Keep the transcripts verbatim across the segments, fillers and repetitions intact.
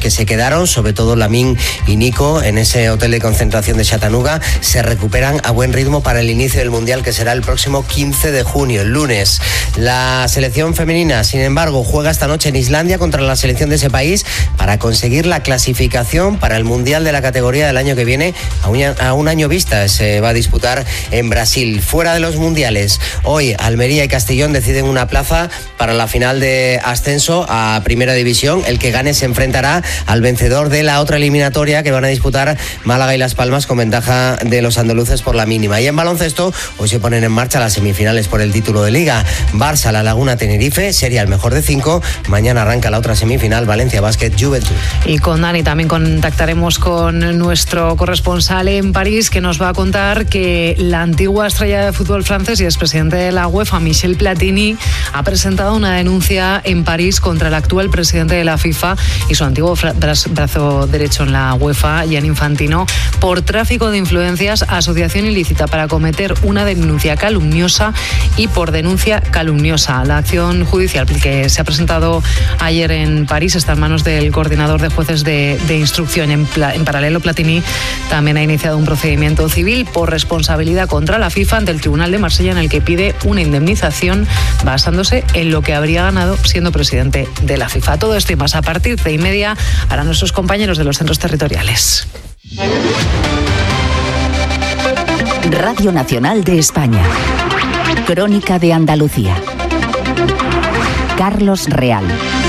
que se quedaron, sobre todo Lamine y Nico, en ese hotel de concentración de Chattanooga, se recuperan a buen ritmo para el inicio del Mundial, que será el próximo quince de junio, el lunes. La selección femenina, sin embargo, juega esta noche en Islandia contra la selección de ese país para conseguir la clasificación para el Mundial de la categoría del año que viene, a un, a un año vista. Se va a disputar en Brasil. Fuera de los mundiales, hoy Almería y Castellón deciden una plaza para la final de ascenso a Primera División. El que gane se enfrentará al vencedor de la otra eliminatoria que van a disputar Málaga y Las Palmas, con ventaja de los andaluces por la mínima. Y en baloncesto, hoy se ponen en marcha las semifinales por el título de Liga. Barça, La Laguna, Tenerife, sería el mejor de cinco. Mañana arranca la otra semifinal, Valencia Basket, Juventud. Y con Dani también contactaremos con nuestro corresponsal en París, que nos va a contar que la antigua estrella de fútbol francés y expresidente de la UEFA, Michel Platini, ha presentado una denuncia en París contra el actual presidente de la FIFA y su antiguo brazo derecho en la UEFA, Gianni Infantino, por tráfico de influencias, asociación ilícita para cometer una denuncia calumniosa y por denuncia calumniosa. La acción judicial que se ha presentado ayer en París está en manos del coordinador de jueces de, de instrucción. En, pla, en paralelo, Platini también ha iniciado un procedimiento civil por responsabilidad contra la FIFA ante el Tribunal de Marsella, en el que pide una indemnización basándose en lo que habría ganado siendo presidente de la FIFA. Todo esto y más a partir de y media harán nuestros compañeros de los centros territoriales. Radio Nacional de España. Crónica de Andalucía. Carlos Real.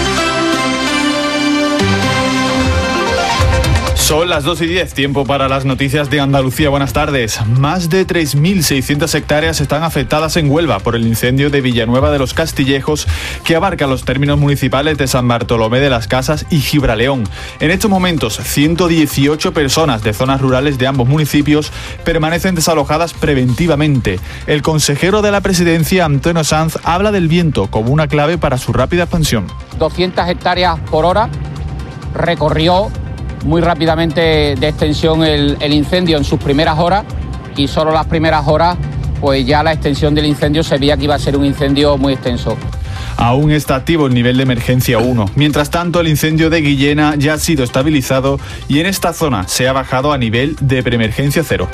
Son las dos y diez, tiempo para las noticias de Andalucía. Buenas tardes. Más de tres mil seiscientas hectáreas están afectadas en Huelva por el incendio de Villanueva de los Castillejos, que abarca los términos municipales de San Bartolomé de las Casas y Gibraleón. En estos momentos, ciento dieciocho personas de zonas rurales de ambos municipios permanecen desalojadas preventivamente. El consejero de la presidencia, Antonio Sanz, habla del viento como una clave para su rápida expansión. doscientas hectáreas por hora recorrió muy rápidamente de extensión el, el incendio en sus primeras horas, y solo las primeras horas pues ya la extensión del incendio se veía que iba a ser un incendio muy extenso. Aún está activo el nivel de emergencia uno. Mientras tanto, el incendio de Guillena ya ha sido estabilizado y en esta zona se ha bajado a nivel de preemergencia cero.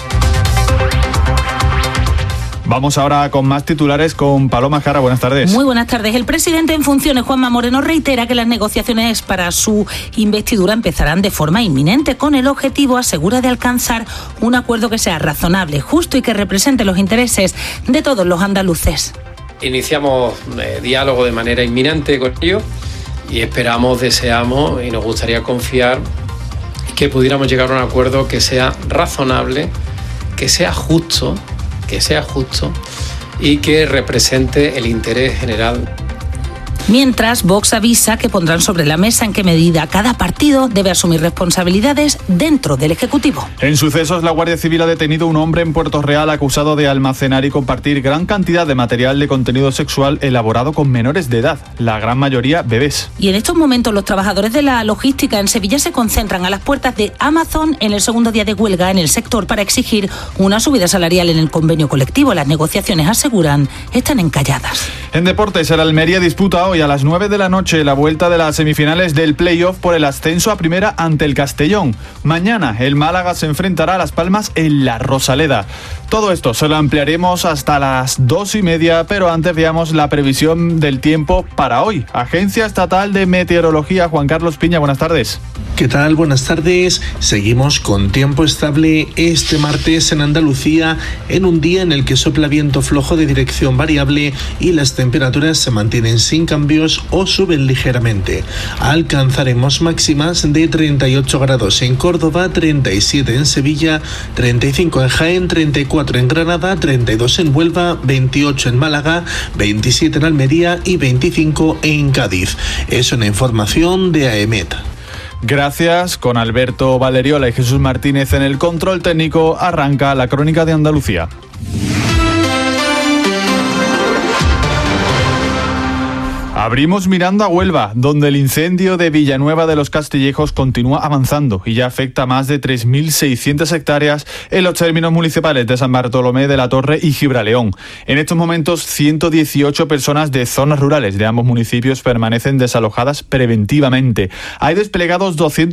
Vamos ahora con más titulares con Paloma Jara. Buenas tardes. Muy buenas tardes. El presidente en funciones, Juanma Moreno, reitera que las negociaciones para su investidura empezarán de forma inminente, con el objetivo, asegura, de alcanzar un acuerdo que sea razonable, justo y que represente los intereses de todos los andaluces. Iniciamos eh, diálogo de manera inminente con ellos y esperamos, deseamos y nos gustaría confiar que pudiéramos llegar a un acuerdo que sea razonable, que sea justo, que sea justo y que represente el interés general. Mientras, Vox avisa que pondrán sobre la mesa en qué medida cada partido debe asumir responsabilidades dentro del Ejecutivo. En sucesos, la Guardia Civil ha detenido a un hombre en Puerto Real acusado de almacenar y compartir gran cantidad de material de contenido sexual elaborado con menores de edad, la gran mayoría bebés. Y en estos momentos los trabajadores de la logística en Sevilla se concentran a las puertas de Amazon en el segundo día de huelga en el sector para exigir una subida salarial en el convenio colectivo. Las negociaciones, aseguran, están encalladas. En deportes, el Almería disputa hoy a las nueve de la noche la vuelta de las semifinales del playoff por el ascenso a primera ante el Castellón. Mañana el Málaga se enfrentará a Las Palmas en la Rosaleda. Todo esto se lo ampliaremos hasta las dos y media, pero antes veamos la previsión del tiempo para hoy. Agencia Estatal de Meteorología, Juan Carlos Piña, buenas tardes. ¿Qué tal? Buenas tardes. Seguimos con tiempo estable este martes en Andalucía, en un día en el que sopla viento flojo de dirección variable y las temperaturas se mantienen sin cambios o suben ligeramente. Alcanzaremos máximas de treinta y ocho grados en Córdoba, treinta y siete en Sevilla, treinta y cinco en Jaén, treinta y cuatro en Granada, treinta y dos en Huelva, veintiocho en Málaga, veintisiete en Almería y veinticinco en Cádiz. Es una información de AEMET. Gracias. Con Alberto Valeriola y Jesús Martínez en el control técnico, arranca la Crónica de Andalucía. Abrimos mirando a Huelva, donde el incendio de Villanueva de los Castillejos continúa avanzando y ya afecta a más de tres mil seiscientas hectáreas en los términos municipales de San Bartolomé de la Torre y Gibraleón. En estos momentos, ciento dieciocho personas de zonas rurales de ambos municipios permanecen desalojadas preventivamente. Hay desplegados doscientos